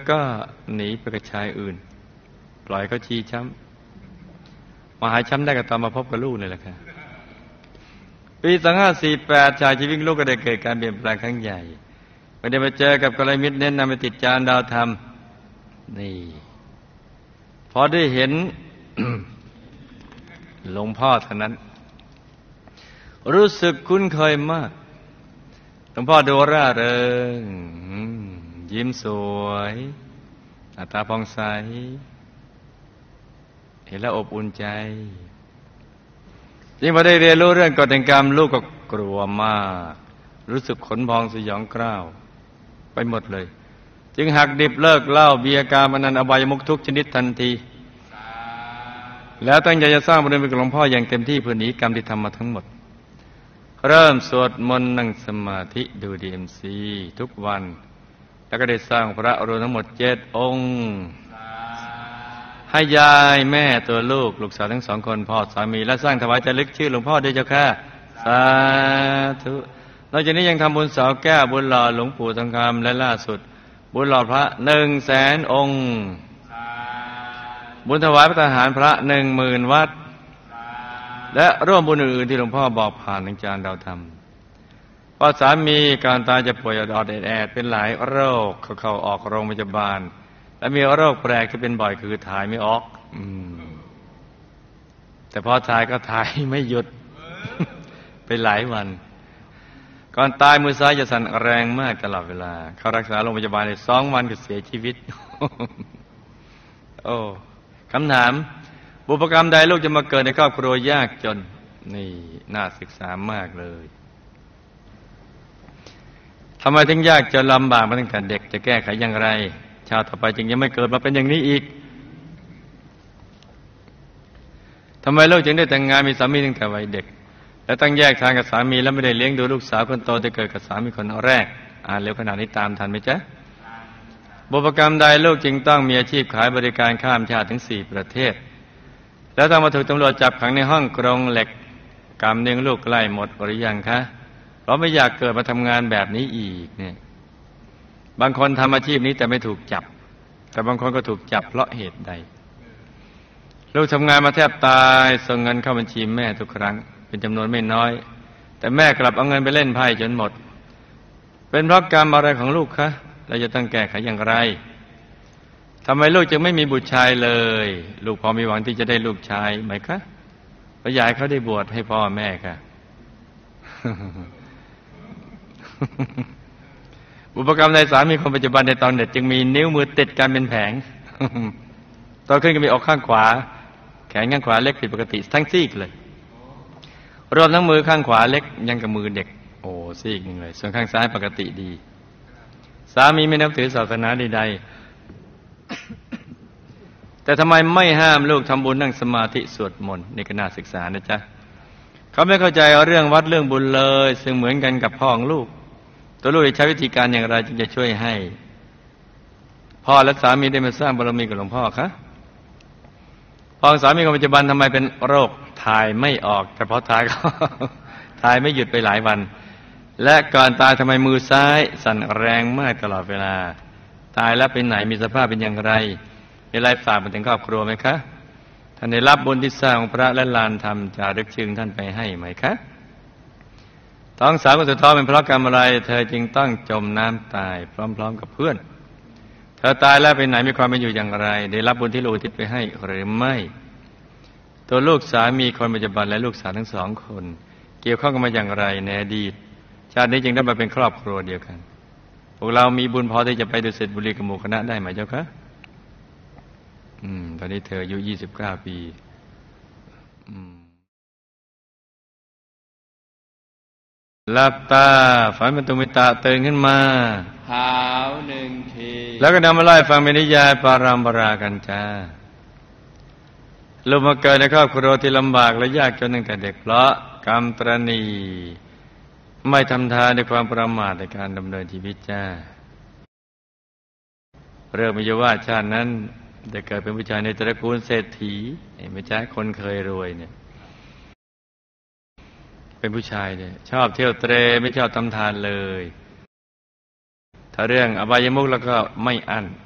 ก็หนีไปกับชายอื่นปล่อยเขาชี้ช้ำมาหายช้ำได้ก็ตอนมาพบกับลูกนี่แหละค่ะปี2548ชายชีวิตลูกก็ได้เกิดการเปลี่ยนแปลงครั้งใหญ่ไม่ได้มาเจอกับกัลยาณมิตรเน้นนำไปติดจานดาวธรรมนี่พอได้เห็น หลวงพ่อเท่านั้นรู้สึกคุ้นเคยมากหลวงพ่อดูร่าเริงยิ้มสวยหน้าตาผ่องใสเห็นแล้วอบอุ่นใจยิ่งพอได้เรียนรู้เรื่องกฎแห่งกรรมลูกก็กลัวมากรู้สึกขนพองสยองกล้าวไปหมดเลยจึงหักดิบเลิกเหล้าเบียร์การพนันอบายมุขทุกชนิดทันทีแล้วตั้งใจจะสร้างบุญเป็นกับหลวงพ่ออย่างเต็มที่เพื่อหนีกรรมที่ทำมาทั้งหมดเริ่มสวดมนต์นั่งสมาธิดูDMCทุกวันแล้วก็ได้สร้างพระรวมทั้งหมด7 องค์ให้ยายแม่ตัวลูกสาวทั้ง2 คนพ่อสามีและสร้างถวายจารึกชื่อหลวงพ่อด้วยเจ้าค่ะสาธุนอกจากนี้ยังทำบุญเสาแก้วบุญหล่อหลวงปู่ทองคำและล่าสุดบุญหล่อพระ 100,000 องค์บุญถวายพระทหารพระ 10,000 วัดและร่วมบุญอื่นๆที่หลวงพ่อบอกผ่านทางจานดาวธรรมพอสามีการตายจะป่วยอดๆแอดๆเป็นหลายโรคเข้าออกโรงพยาบาลและมีโรคแปลกที่เป็นบ่อยคือถ่ายไม่ออกแต่พอถ่ายก็ถ่ายไม่หยุด ไปหลายวันก่อนตายมือซ้ายจะสั่นแรงมากตลอดเวลาเข้ารักษาโรงพยาบาลได้2 วันก็เสียชีวิต โอ้คำถามบุพกรรมใดลูกจะมาเกิดในครอบครัวยากจนนี่น่าศึกษามากเลยทำไมถึงยากจนลำบากมาตั้งแต่เด็กจะแก้ไขอย่างไรชาติต่อไปจึงยังไม่เกิดมาเป็นอย่างนี้อีกทำไมลูกจึงได้แต่งงานมีสามีตั้งแต่วัยเด็กแล้วต้องแยกทางกับสามีแล้วไม่ได้เลี้ยงดูลูกสาวคนโตที่เกิดกับสามีคนแรกเร็วขนาดนี้ตามทันไหมจ๊ะบุพกรรมใดลูกจึงต้องมีอาชีพขายบริการข้ามชาติถึง4 ประเทศแล้วต้องมาถูกตำรวจจับขังในห้องกรงเหล็กกรรมเลี้ยงลูกใกล้หมดหรือยังคะเพราะไม่อยากเกิดมาทำงานแบบนี้อีกเนี่ยบางคนทำอาชีพนี้แต่ไม่ถูกจับแต่บางคนก็ถูกจับเพราะเหตุใดลูกทำงานมาแทบตายส่งเงินเข้าบัญชีแม่ทุกครั้งเป็นจำนวนไม่น้อยแต่แม่กลับเอาเงินไปเล่นไพ่จนหมดเป็นเพราะกรรมอะไรของลูกคะเราจะต้องแก้ไขอย่างไรทำไมลูกจึงไม่มีบุตรชายเลยลูกพอมีหวังที่จะได้ลูกชายไหมคะเพราะอยากให้เขาได้บวชให้พ่อแม่ค่ะ บุพกรรมในสามีคนปัจจุบันในตอนเด็กจึงมีนิ้วมือติดกันเป็นแผง โตขึ้นก็มีอกข้างขวาแขนข้างขวาเล็กผิดปกติทั้งซีกเลยรวมทั้งมือข้างขวาเล็กยังกับมือเด็กโอ้ซีกหนึ่งเลยส่วนข้างซ้ายปกติดีสามีไม่นับถือศาสนาใดๆแต่ทำไมไม่ห้ามลูกทำบุญนั่งสมาธิสวดมนต์นี่ก็น่าศึกษานะจ๊ะเขาไม่เข้าใจเรื่องวัดเรื่องบุญเลยซึ่งเหมือนกันกับพ่อของลูกตัวลูกจะใช้วิธีการอย่างไรจึงจะช่วยให้พ่อและสามีได้มาสร้างบารมีกับหลวงพ่อคะพ่อสามีคนปัจจุบันทำไมเป็นโรคถ่ายไม่ออกแต่พอถ่ายก็ ถ่ายไม่หยุดไปหลายวันและก่อนตายทำไมมือซ้ายสั่นแรงมากตลอดเวลาตายแล้วไปไหนมีสภาพเป็นอย่างไรมีอะไรฝากมาถึงครอบครัวไหมคะท่านได้รับบุญที่สร้างพระและลานธรรมจารึกชื่อท่านไปให้ไหมคะท้องสาวคนสุดท้องเป็นเพราะกรรมอะไรเธอจึงต้องจมน้ำตายพร้อมๆกับเพื่อนเธอตายแล้วไปไหนมีความเป็นอยู่อย่างไรได้รับบุญที่ลูกอุทิศไปให้หรือไม่ตัวลูกสามีคนปัจจุบันและลูกสาวทั้ง2 คนเกี่ยวข้องกันมาอย่างไรในอดีตชาตินี้จึงได้มาเป็นครอบครัวเดียวกันพวกเรามีบุญพอที่จะไปดุสิตบุรีกับหมู่คณะได้ไหมเจ้าคะตอนนี้เธออายุ29 ปีหลับตาฝันเป็นตุมิตะตื่นขึ้นมาหาว1 ทีแล้วก็นำมาไล่ฟังเป็นนิยายปารามปรากันจ้าลูกมาเกิดในครอบครัวที่ลำบากและยากจนตั้งแต่เด็กเพราะกรรมตรณีไม่ทำทานด้วยความประมาทในการดำเนินชีวิตจ้าเริ่มมีอยู่ว่าชาตินั้นได้เกิดเป็นผู้ชายในตระกูลเศรษฐีไม่ใช่คนเคยรวยเนี่ยเป็นผู้ชายเนี่ยชอบเที่ยวเตร่ไม่ชอบทำทานเลยถ้าเรื่องอบายมุขแล้วก็ไม่อั้น